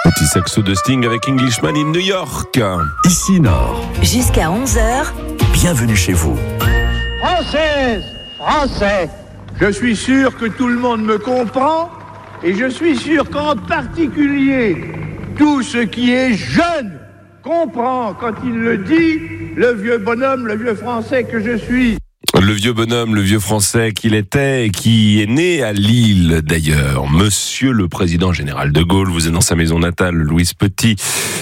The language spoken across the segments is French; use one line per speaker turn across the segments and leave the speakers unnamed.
Petit saxo de Sting avec Englishman in New York.
Ici Nord.
Jusqu'à 11h.
Bienvenue chez vous.
Française, Français, je suis sûr que tout le monde me comprend et je suis sûr qu'en particulier tout ce qui est jeune comprend quand il le dit, le vieux bonhomme, le vieux Français que je suis.
Le vieux bonhomme, le vieux Français qu'il était et qui est né à Lille d'ailleurs. Monsieur le président général de Gaulle, vous êtes dans sa maison natale, Louise Petit,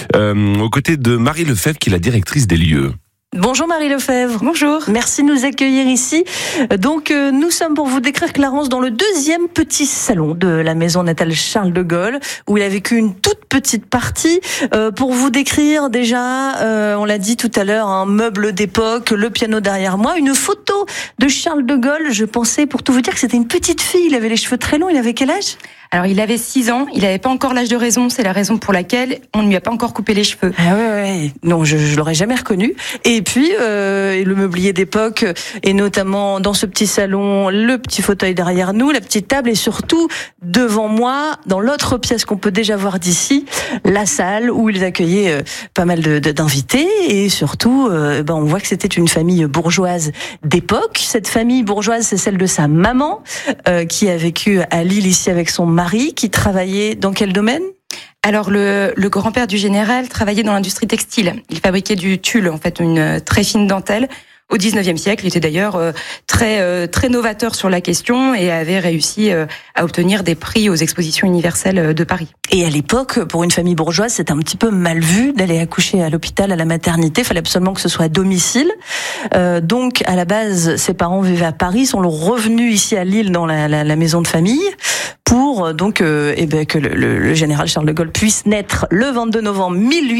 aux côtés de Marie Lefebvre qui est la directrice des lieux.
Bonjour Marie Lefebvre.
Bonjour.
Merci de nous accueillir ici. Donc nous sommes pour vous décrire Clarence dans le deuxième petit salon de la maison natale Charles de Gaulle, où il a vécu une toute petite partie. Pour vous décrire déjà, on l'a dit tout à l'heure, un meuble d'époque, le piano derrière moi, une photo de Charles de Gaulle. Je pensais pour tout vous dire que c'était une petite fille, il avait les cheveux très longs, il avait quel âge ?
Alors il avait 6 ans, il n'avait pas encore l'âge de raison, c'est la raison pour laquelle on ne lui a pas encore coupé les cheveux.
Ah ouais. Non, je l'aurais jamais reconnu. Et puis le mobilier d'époque, et notamment dans ce petit salon, le petit fauteuil derrière nous, la petite table, et surtout devant moi, dans l'autre pièce qu'on peut déjà voir d'ici, la salle où ils accueillaient pas mal d'invités, et surtout, on voit que c'était une famille bourgeoise d'époque. Cette famille bourgeoise, c'est celle de sa maman, qui a vécu à Lille ici avec son mari, qui travaillait dans quel domaine ?
Alors le grand-père du général travaillait dans l'industrie textile. Il fabriquait du tulle, en fait, une très fine dentelle. Au 19e siècle, il était d'ailleurs très novateur sur la question et avait réussi à obtenir des prix aux expositions universelles de Paris.
Et à l'époque, pour une famille bourgeoise, c'était un petit peu mal vu d'aller accoucher à l'hôpital, à la maternité. Il fallait absolument que ce soit à domicile. Donc, à la base, ses parents vivaient à Paris, sont revenus ici à Lille dans la maison de famille pour donc que le général Charles de Gaulle puisse naître le 22 novembre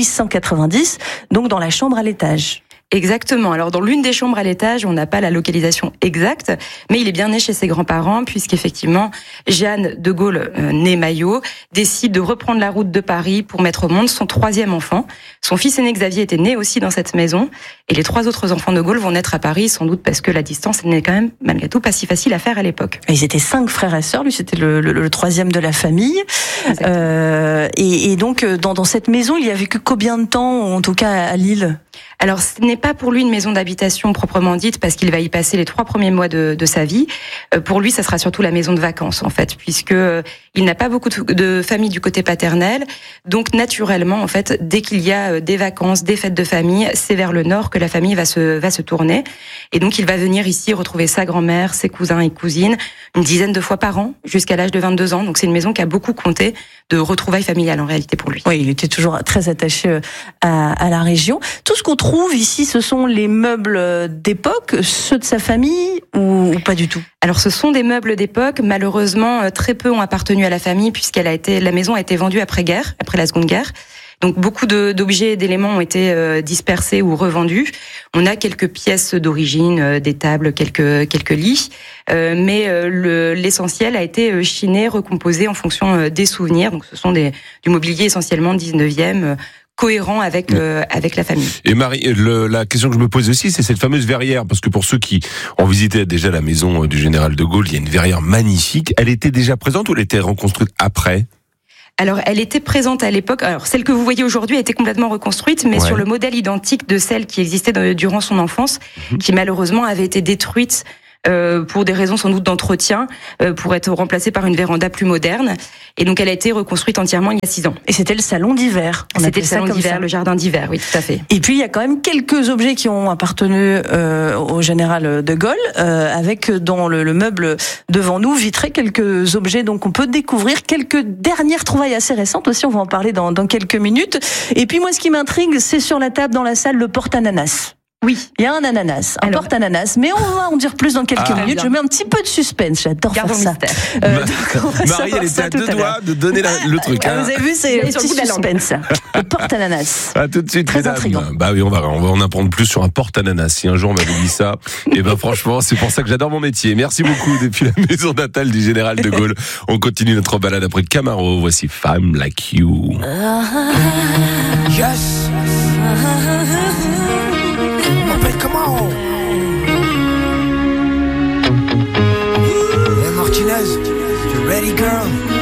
1890, donc dans la chambre à l'étage.
Exactement. Alors, dans l'une des chambres à l'étage, on n'a pas la localisation exacte, mais il est bien né chez ses grands-parents, puisqu'effectivement, Jeanne de Gaulle, née Maillot, décide de reprendre la route de Paris pour mettre au monde son 3e enfant. Son fils aîné Xavier était né aussi dans cette maison, et les 3 autres enfants de Gaulle vont naître à Paris, sans doute parce que la distance n'est quand même, malgré tout, pas si facile à faire à l'époque.
Ils étaient 5 frères et sœurs, lui c'était le 3e de la famille. Et donc, dans cette maison, il y a vécu combien de temps, en tout cas à Lille ?
Alors, ce n'est pas pour lui une maison d'habitation proprement dite, parce qu'il va y passer les 3 premiers mois de sa vie. Pour lui, ça sera surtout la maison de vacances, en fait, puisque il n'a pas beaucoup de famille du côté paternel. Donc, naturellement, en fait, dès qu'il y a des vacances, des fêtes de famille, c'est vers le nord que la famille va se tourner. Et donc, il va venir ici retrouver sa grand-mère, ses cousins et cousines, une dizaine de fois par an, jusqu'à l'âge de 22 ans. Donc, c'est une maison qui a beaucoup compté de retrouvailles familiales, en réalité, pour lui.
Oui, il était toujours très attaché à la région. Tout ce qu'on trouve ici, ce sont les meubles d'époque, ceux de sa famille ou pas du tout ?
Alors, ce sont des meubles d'époque. Malheureusement, très peu ont appartenu à la famille puisqu'elle la maison a été vendue après la Seconde Guerre. Donc, beaucoup d'objets et d'éléments ont été dispersés ou revendus. On a quelques pièces d'origine, des tables, quelques lits, mais l'essentiel a été chiné, recomposé en fonction des souvenirs. Donc, ce sont du mobilier essentiellement 19e, cohérent avec la famille.
Et Marie, la question que je me pose aussi, c'est cette fameuse verrière, parce que pour ceux qui ont visité déjà la maison du général de Gaulle, il y a une verrière magnifique. Elle était déjà présente ou elle était reconstruite après ?
Alors, elle était présente à l'époque. Alors, celle que vous voyez aujourd'hui a été complètement reconstruite, mais sur le modèle identique de celle qui existait durant son enfance, qui malheureusement avait été détruite pour des raisons sans doute d'entretien, pour être remplacée par une véranda plus moderne. Et donc, elle a été reconstruite entièrement il y a 6 ans.
Et c'était le salon d'hiver.
C'était le salon d'hiver, le jardin d'hiver, oui, tout à fait.
Et puis, il y a quand même quelques objets qui ont appartenu au général de Gaulle, avec dans le meuble devant nous, vitré, quelques objets donc on peut découvrir, quelques dernières trouvailles assez récentes aussi, on va en parler dans quelques minutes. Et puis moi, ce qui m'intrigue, c'est sur la table dans la salle, le porte-ananas.
Oui.
Il y a un ananas, un porte-ananas, mais on va en dire plus dans quelques minutes. Je mets un petit peu de suspense, j'adore faire ça.
Marie, elle était à 2 doigts de donner le truc.
Vous avez vu, c'est un petit suspense. Le porte-ananas.
À tout de suite,
très
mesdames.
intriguant.
Bah oui, on va en apprendre plus sur un porte-ananas. Si un jour on m'avait dit ça, et ben franchement, c'est pour ça que j'adore mon métier. Merci beaucoup. Depuis la maison natale du général de Gaulle, on continue notre balade après Camaro. Voici Femme Like You.
Yes. Comment? Hey Martinez, you ready, girl?